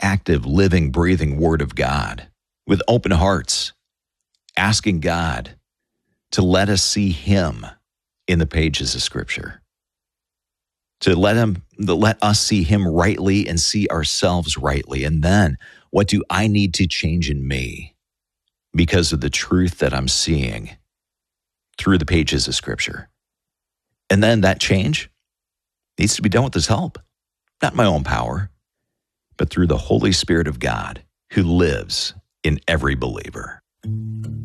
active, living, breathing Word of God with open hearts, asking God to let us see Him in the pages of Scripture, to let us see Him rightly and see ourselves rightly. And then, what do I need to change in me because of the truth that I'm seeing through the pages of Scripture? And then that change needs to be done with His help, not my own power, but through the Holy Spirit of God who lives in every believer.